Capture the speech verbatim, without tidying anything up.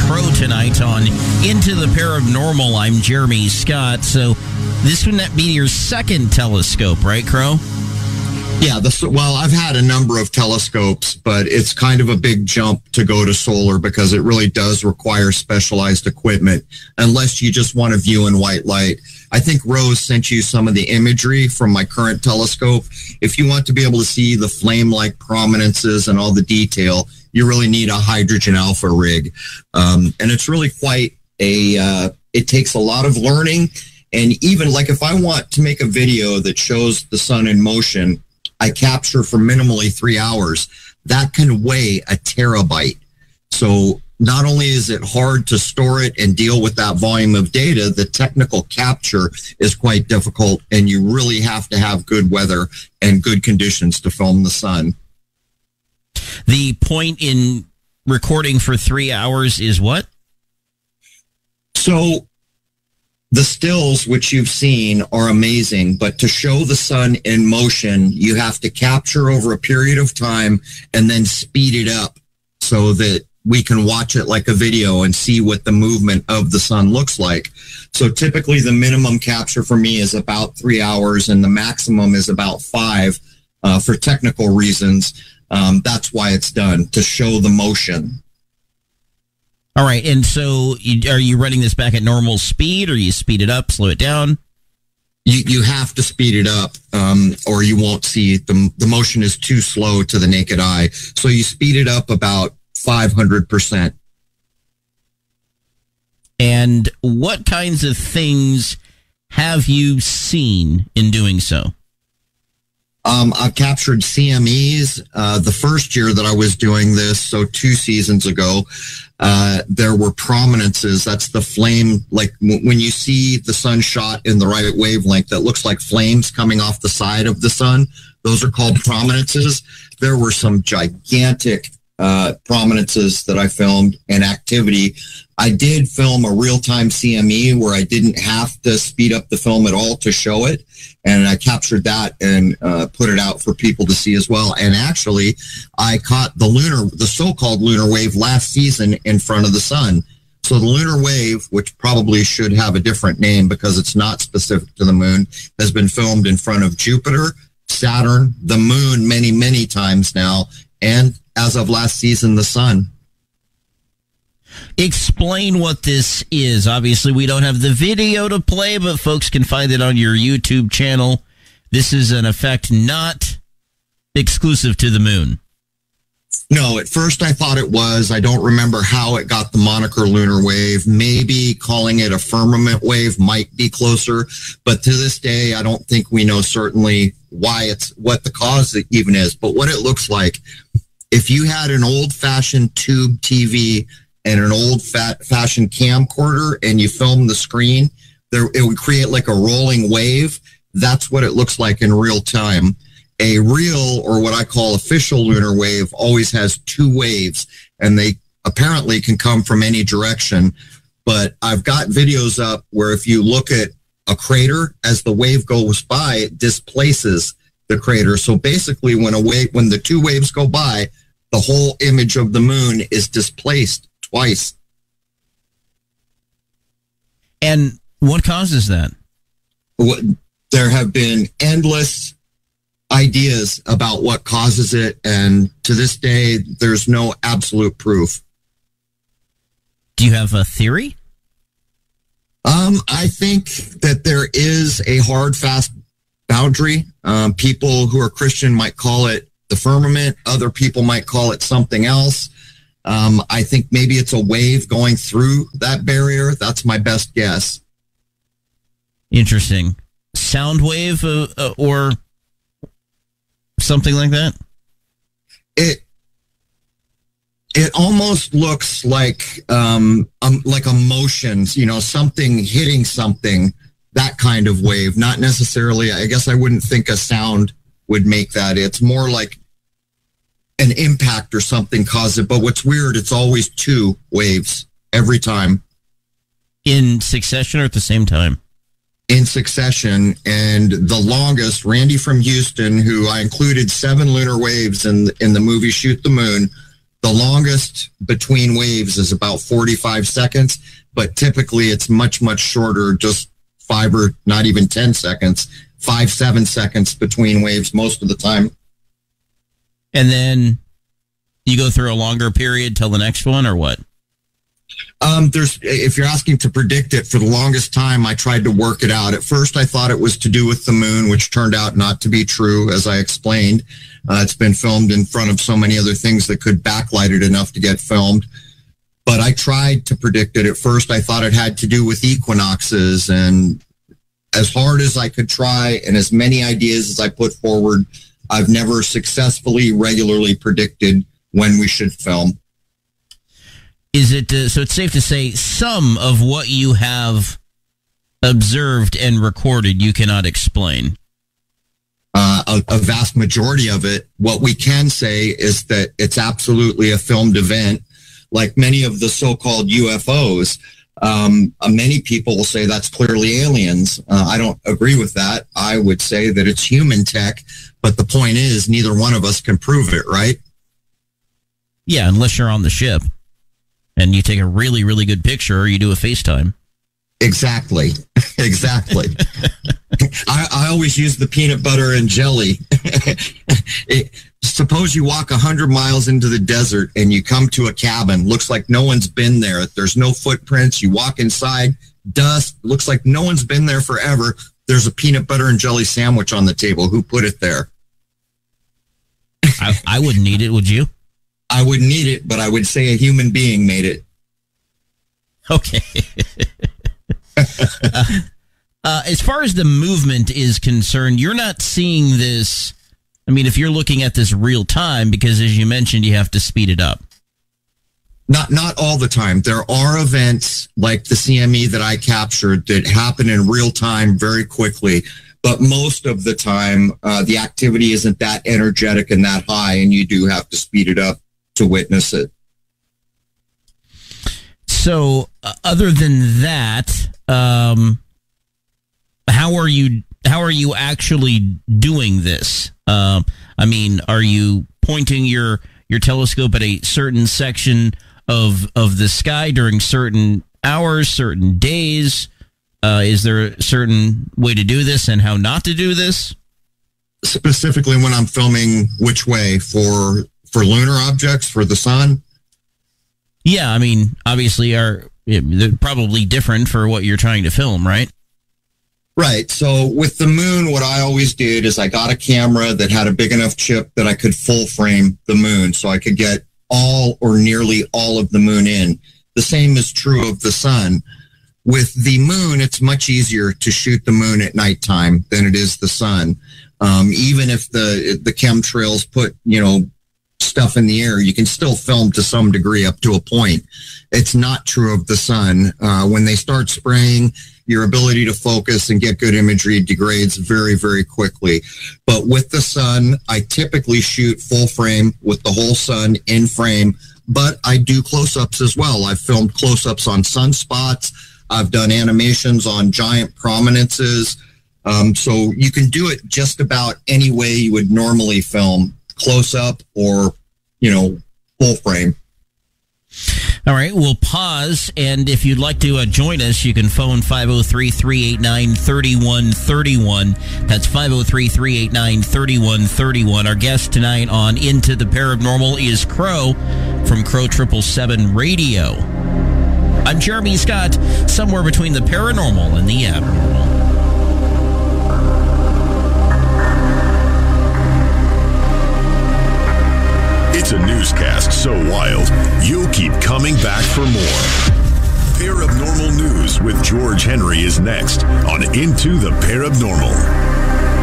Crow tonight on Into the Paranormal. I'm Jeremy Scott. So this would not be your second telescope, right, Crow? Yeah, this, well, I've had a number of telescopes, but it's kind of a big jump to go to solar because it really does require specialized equipment unless you just want to view in white light. I think Rose sent you some of the imagery from my current telescope. If you want to be able to see the flame-like prominences and all the detail, you really need a hydrogen alpha rig. Um, and it's really quite a, uh, it takes a lot of learning. And even like if I want to make a video that shows the sun in motion, I capture for minimally three hours. That can weigh a terabyte. So not only is it hard to store it and deal with that volume of data, the technical capture is quite difficult, and you really have to have good weather and good conditions to film the sun. The point in recording for three hours is what? So the stills, which you've seen, are amazing, but to show the sun in motion, you have to capture over a period of time and then speed it up so that we can watch it like a video and see what the movement of the sun looks like. So typically the minimum capture for me is about three hours and the maximum is about five uh, for technical reasons. Um, that's why it's done, to show the motion. All right, and so you, are you running this back at normal speed, or you speed it up, slow it down? You you have to speed it up, um, or you won't see it. The, the motion is too slow to the naked eye. So you speed it up about five hundred percent. And what kinds of things have you seen in doing so? Um, I've captured C M Es. Uh, the first year that I was doing this, so two seasons ago, uh, there were prominences. That's the flame, like w- when you see the sun shot in the right wavelength, that looks like flames coming off the side of the sun. Those are called prominences. There were some gigantic uh, prominences that I filmed and activity. I did film a real-time C M E where I didn't have to speed up the film at all to show it. And I captured that and uh, put it out for people to see as well. And actually, I caught the lunar, the so-called lunar wave last season in front of the sun. So the lunar wave, which probably should have a different name because it's not specific to the moon, has been filmed in front of Jupiter, Saturn, the moon many, many times now, and as of last season, the sun. Explain what this is. Obviously, we don't have the video to play, but folks can find it on your YouTube channel. This is an effect not exclusive to the moon. No, at first I thought it was. I don't remember how it got the moniker lunar wave. Maybe calling it a firmament wave might be closer, but to this day, I don't think we know certainly why it's, what the cause even is. But what it looks like, if you had an old-fashioned tube T V and an old fat fashioned camcorder and you film the screen, there it would create like a rolling wave. That's what it looks like in real time. A real, or what I call official lunar wave, always has two waves, and they apparently can come from any direction. But I've got videos up where if you look at a crater, as the wave goes by, it displaces the crater. So basically when a wave, when the two waves go by, the whole image of the moon is displaced twice. And what causes that? There have been endless ideas about what causes it, and to this day, there's no absolute proof. Do you have a theory? Um, I think that there is a hard, fast boundary. Um, people who are Christian might call it the firmament. Other people might call it something else. Um, I think maybe it's a wave going through that barrier. That's my best guess. Interesting. Sound wave uh, uh, or something like that? It it almost looks like um, um like emotions, you know, something hitting something, that kind of wave. Not necessarily, I guess I wouldn't think a sound would make that. It's more like an impact or something caused it. But what's weird, it's always two waves every time. In succession or at the same time? In succession. And the longest, Randy from Houston, who I included seven lunar waves in, in the movie Shoot the Moon, The longest between waves is about forty-five seconds, but typically it's much, much shorter, just five or not even ten seconds, five, seven seconds between waves most of the time. And then you go through a longer period till the next one, or what? Um, there's, if you're asking to predict it, for the longest time, I tried to work it out. At first, I thought it was to do with the moon, which turned out not to be true, as I explained. Uh, it's been filmed in front of so many other things that could backlight it enough to get filmed. But I tried to predict it. At first, I thought it had to do with equinoxes. And as hard as I could try and as many ideas as I put forward, I've never successfully, regularly predicted when we should film. Is it, uh, so it's safe to say some of what you have observed and recorded you cannot explain? Uh, a, a vast majority of it. What we can say is that it's absolutely a filmed event. Like many of the so-called U F Os, um, uh, many people will say that's clearly aliens. Uh, I don't agree with that. I would say that it's human tech, but the point is neither one of us can prove it, right? Yeah, unless you're on the ship and you take a really, really good picture or you do a FaceTime. Exactly. Exactly. I, I always use the peanut butter and jelly. it, suppose you walk one hundred miles into the desert and you come to a cabin. Looks like no one's been there. There's no footprints. You walk inside, dust. Looks like no one's been there forever. There's a peanut butter and jelly sandwich on the table. Who put it there? I, I wouldn't eat it, would you? I wouldn't eat it, but I would say a human being made it. Okay. uh, uh, as far as the movement is concerned, you're not seeing this. I mean, if you're looking at this real time, because as you mentioned, you have to speed it up. Not not all the time. There are events like the C M E that I captured that happen in real time very quickly. But most of the time, uh, the activity isn't that energetic and that high, and you do have to speed it up to witness it. So, uh, other than that, um, how are you? How are you actually doing this? Um, I mean, are you pointing your your telescope at a certain section of of the sky during certain hours, certain days? Uh, is there a certain way to do this and how not to do this? Specifically, when I'm filming, which way for for lunar objects for the sun? Yeah, I mean, obviously, are they're probably different for what you're trying to film, right? Right. So with the moon, what I always did is I got a camera that had a big enough chip that I could full frame the moon, so I could get all or nearly all of the moon in. The same is true of the sun. With the moon, it's much easier to shoot the moon at nighttime than it is the sun. Um, even if the the chemtrails put, you know, stuff in the air, you can still film to some degree up to a point. It's not true of the sun. Uh, when they start spraying, your ability to focus and get good imagery degrades very, very quickly. But with the sun, I typically shoot full frame with the whole sun in frame, but I do close-ups as well. I've filmed close-ups on sunspots. I've done animations on giant prominences. Um, so you can do it just about any way you would normally film, close up or, you know, full frame. All right, we'll pause, and if you'd like to uh, join us, you can phone five oh three, three eight nine, three one three one. That's five oh three, three eight nine, three one three one. Our guest tonight on Into the Paranormal is Crow from Crow triple seven Radio. I'm Jeremy Scott, somewhere between the paranormal and the abnormal. It's a newscast so wild, you'll keep coming back for more. Paranormal News with George Henry is next on Into the Paranormal.